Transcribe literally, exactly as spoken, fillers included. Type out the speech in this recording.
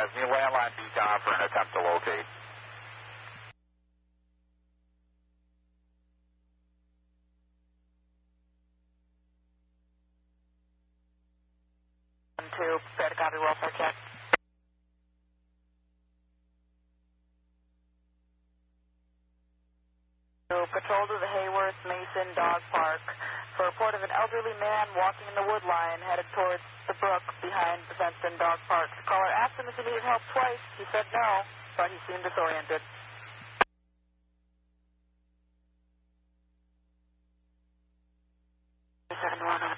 New landline beacon for an attempt to locate. Two, prepare to copy welfare check. Patrol to the Hayworth Mason Dog Park for a report of an elderly man walking in the wood line headed towards the brook behind the fenced-in dog park. The caller asked him if he needed help twice. He said no, but he seemed disoriented. seven one